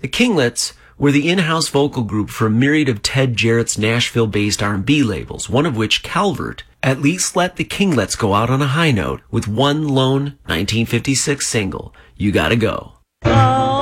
The Kinglets were the in-house vocal group for a myriad of Ted Jarrett's Nashville-based R&B labels, one of which, Calvert, at least let the Kinglets go out on a high note with one lone 1956 single, You Gotta Go.